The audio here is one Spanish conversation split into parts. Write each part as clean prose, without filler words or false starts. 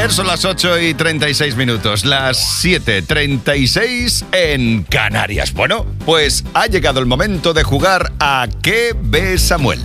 Ayer son las 8:36, las 7:36 en Canarias. Bueno, pues ha llegado el momento de jugar a ¿Qué ve Samuel?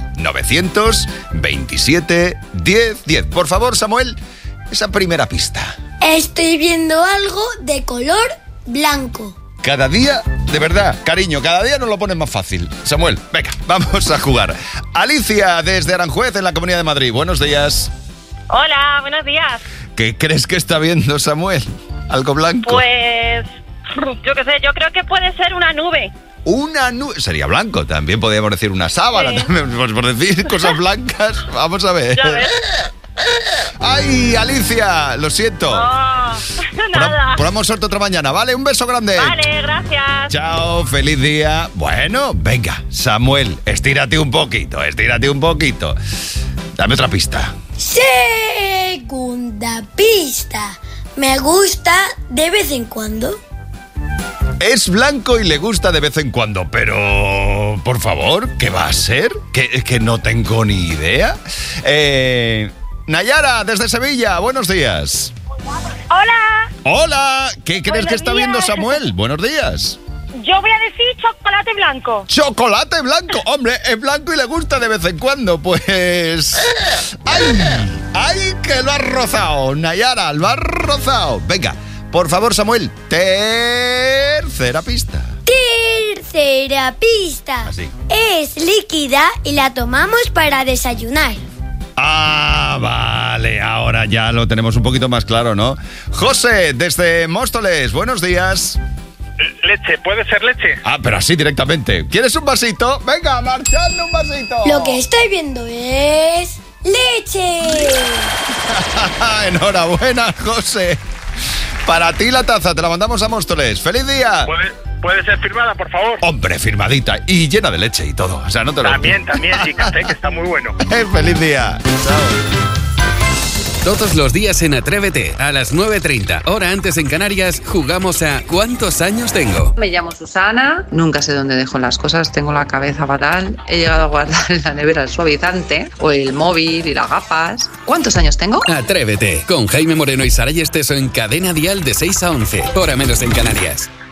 927-10-10. Por favor, Samuel, esa primera pista. Estoy viendo algo de color blanco. Cada día, de verdad, cariño, cada día nos lo pones más fácil. Samuel, venga, vamos a jugar. Alicia, desde Aranjuez, en la Comunidad de Madrid. Buenos días. Hola, buenos días. ¿Qué crees que está viendo Samuel? ¿Algo blanco? Pues, yo qué sé, yo creo que puede ser una nube. Una nube. Sería blanco, también podríamos decir una sábana, Sí. también, pues por decir cosas blancas. Vamos a ver. Ya ves. ¡Ay, Alicia! Lo siento. Oh, nada. Probamos suerte otra mañana, ¿vale? Un beso grande. Vale, gracias. Chao, feliz día. Bueno, venga, Samuel, estírate un poquito. Dame otra pista. Segunda pista. Me gusta de vez en cuando. Es blanco y le gusta de vez en cuando, pero... Por favor, ¿qué va a ser? Que no tengo ni idea. Nayara, desde Sevilla, buenos días. Hola, Hola, ¿qué crees Buenos que está viendo días. Samuel? Buenos días. yo voy a decir chocolate blanco. ¡Chocolate blanco! Hombre, es blanco y le gusta de vez en cuando, pues... ¡Ay! ¡Ay, que lo has rozado, Nayara! ¡Lo has rozado! Venga, por favor, Samuel, tercera pista. Tercera pista. Así. Es líquida y la tomamos para desayunar. Ah, vale, ahora ya lo tenemos un poquito más claro, ¿no? José, desde Móstoles, buenos días. Leche, ¿puede ser leche? Ah, pero así directamente. ¿Quieres un vasito? Venga, marchando un vasito. Lo que estoy viendo es leche. Enhorabuena, José. Para ti la taza, te la mandamos a Móstoles. ¡Feliz día! ¿Puede ser firmada, por favor? Hombre, firmadita y llena de leche y todo. O sea, no te lo... También, y café, que está muy bueno. ¡Feliz día! Chao. Todos los días en Atrévete, a las 9:30, hora antes en Canarias, jugamos a ¿Cuántos años tengo? Me llamo Susana, nunca sé dónde dejo las cosas, tengo la cabeza fatal. He llegado a guardar en la nevera el suavizante o el móvil y las gafas. ¿Cuántos años tengo? Atrévete, con Jaime Moreno y Saray Esteso en Cadena Dial de 6 a 11, hora menos en Canarias.